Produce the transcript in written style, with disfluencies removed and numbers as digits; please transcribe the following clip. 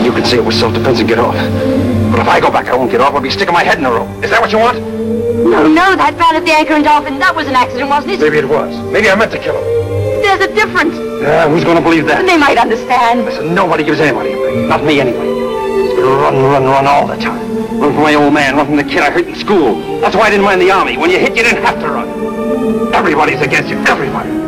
You can say it was self-defense and get off. But if I go back, I won't get off. I'll be sticking my head in the rope. Is that what you want? No, that man at the Anchor and Dolphin, that was an accident, wasn't it? Maybe it was. Maybe I meant to kill him. There's a difference. Yeah, who's going to believe that? They might understand. Listen, nobody gives anybody a break. Not me, anyway. Just run all the time. Run from my old man, run from the kid I hurt in school. That's why I didn't mind the Army. When you hit, you didn't have to run. Everybody's against you. Everybody.